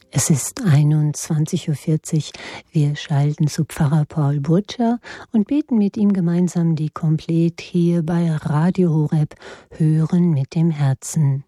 Es ist 21:40 Uhr. Wir schalten zu Pfarrer Paul Burtscher und beten mit ihm gemeinsam die Komplett hier bei Radio Horeb Hören mit dem Herzen.